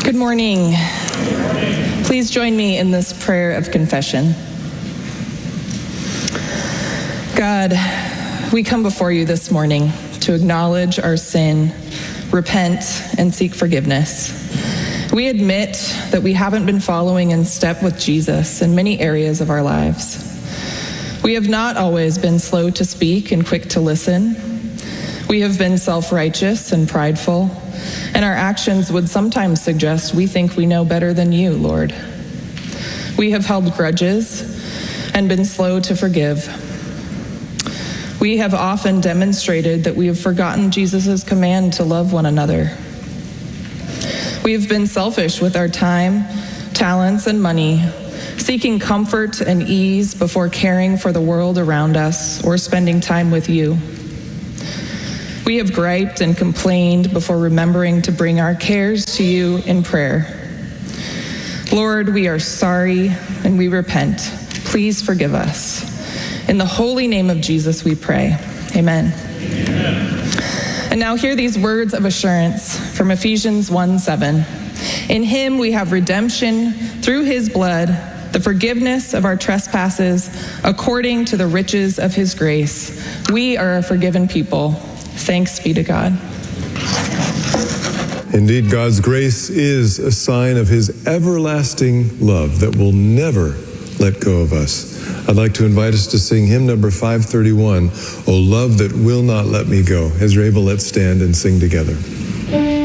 Good morning. Please join me in this prayer of confession. God, we come before you this morning to acknowledge our sin, repent, and seek forgiveness. We admit that we haven't been following in step with Jesus in many areas of our lives. We have not always been slow to speak and quick to listen. We have been self-righteous and prideful, and our actions would sometimes suggest we think we know better than you, Lord. We have held grudges and been slow to forgive. We have often demonstrated that we have forgotten Jesus' command to love one another. We have been selfish with our time, talents, and money, seeking comfort and ease before caring for the world around us or spending time with you. We have griped and complained before remembering to bring our cares to you in prayer. Lord, we are sorry and we repent. Please forgive us. In the holy name of Jesus we pray. Amen. And now hear these words of assurance from Ephesians 1:7. In him we have redemption through his blood, the forgiveness of our trespasses, according to the riches of his grace. We are a forgiven people. Thanks be to God. Indeed, God's grace is a sign of his everlasting love that will never let go of us. I'd like to invite us to sing hymn number 531, O Love That Will Not Let Me Go. As you're able, let's stand and sing together.